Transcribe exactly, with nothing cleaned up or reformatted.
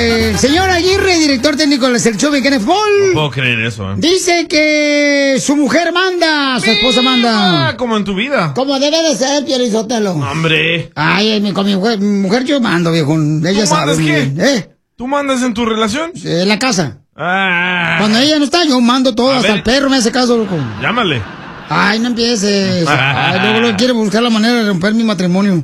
Eh, el señor Aguirre, director técnico del show de Kenneth Ball. No puedo creer eso, ¿eh? Dice que su mujer manda, su esposa manda. Ah, como en tu vida. Como debe de ser, Piolizotelo. Hombre. Ay, mi, con mi mujer, mi mujer yo mando, viejo. Ella ¿Tú sabe mandas muy qué? bien. ¿Eh? ¿Tú mandas en tu relación? En la casa. Ah. Cuando ella no está, yo mando todo. A Hasta ver. el perro me hace caso, loco. Llámale. Ay, no empieces. Ay, luego, luego quiere buscar la manera de romper mi matrimonio.